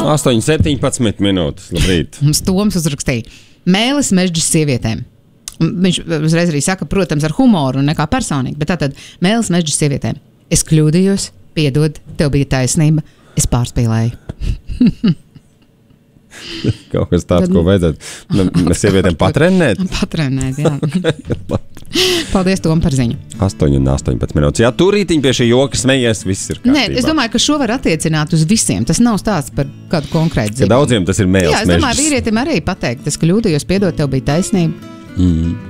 8:17 minūtes, labrīt. Mums Toms uzrakstīja. Mēlis mežģis sievietēm. Viņš uzreiz arī saka, protams, ar humoru un nekā personīgi, bet tātad mēlis mežģis sievietēm. Es kļūdījos, piedod, tev bija taisnība, es pārspīlēju. Kaut kas tāds, ko vajadzētu sievietēm patrenēt? Patrenēt, jā. Paldies, Tom, par ziņu. 8:18 minūtes. Jā, turītiņ pie šī joka smejies, viss ir kārtībā. Nē, es domāju, ka šo var attiecināt uz visiem. Tas nav stāsts par kādu konkrētu dzīvi. Daudziem tas ir mēls mežģis. Jā, es domāju, vīrietim arī pateikt, es kļūdījos, piedod, tev bija taisnība.